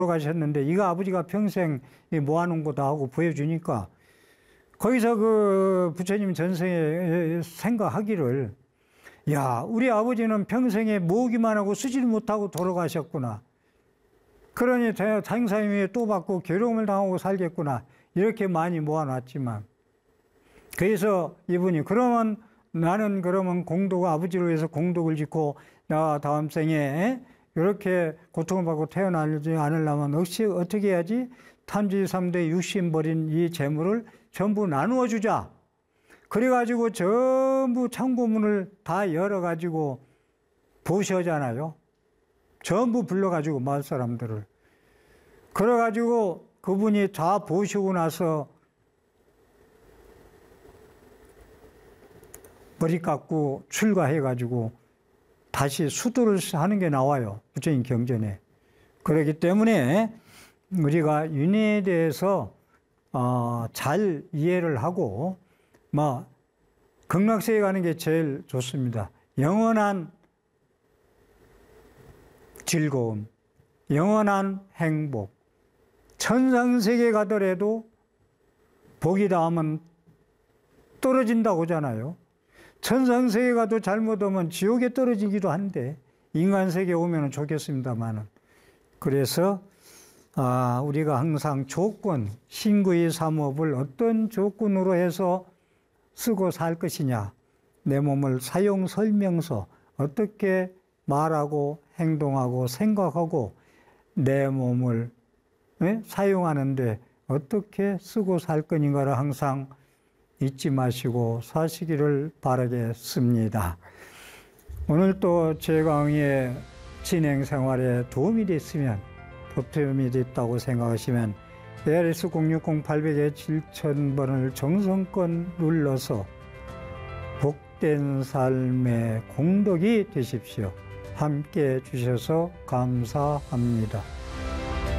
돌아가셨는데 이거 아버지가 평생 모아놓은 거다 하고 보여주니까 거기서 그 부처님 전생에 생각하기를, 야, 우리 아버지는 평생에 모으기만 하고 쓰지를 못하고 돌아가셨구나. 그러니 장사님 위에 또 받고 괴로움을 당하고 살겠구나. 이렇게 많이 모아놨지만. 그래서 이분이 그러면 나는 그러면 아버지를 위해서 공덕을 짓고 나 다음 생에 이렇게 고통을 받고 태어나지 않으려면 어떻게 해야지? 탐지 3대 육신 버린 이 재물을 전부 나누어 주자. 그래가지고 전부 창고문을 다 열어가지고 보셔잖아요. 전부 불러가지고 마을 사람들을. 그래가지고 그분이 다 보시고 나서 머리 깎고 출가해가지고 다시 수도를 하는 게 나와요. 부처님 경전에. 그렇기 때문에 우리가 윤회에 대해서 잘 이해를 하고 극락세계 가는 게 제일 좋습니다. 영원한 즐거움, 영원한 행복. 천상세계 가더라도 복이 닿으면 떨어진다고 하잖아요. 천상세계 가도 잘못하면 지옥에 떨어지기도 한데 인간세계 오면 좋겠습니다만은. 그래서 우리가 항상 조건, 신구의 삼업을 어떤 조건으로 해서 쓰고 살 것이냐, 내 몸을 사용 설명서 어떻게 말하고 행동하고 생각하고 내 몸을 사용하는데 어떻게 쓰고 살 거인가를 항상 잊지 마시고 사시기를 바라겠습니다. 오늘 또 제 강의의 진행 생활에 도움이 됐으면, 보탬이 됐다고 생각하시면 ARS 060-800-7000번을 정성껏 눌러서 복된 삶의 공덕이 되십시오. 함께 해주셔서 감사합니다.